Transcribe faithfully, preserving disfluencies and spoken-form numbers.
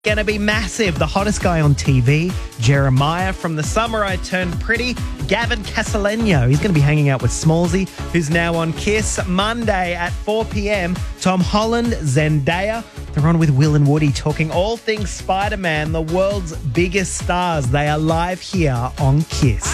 Gonna be massive. The hottest guy on T V, Jeremiah from The Summer I Turned Pretty, Gavin Castellano. He's going to be hanging out with Smallsy, who's now on Kiss. Monday at four p.m, Tom Holland, Zendaya. They're on with Will and Woody talking all things Spider-Man, the world's biggest stars. They are live here on Kiss.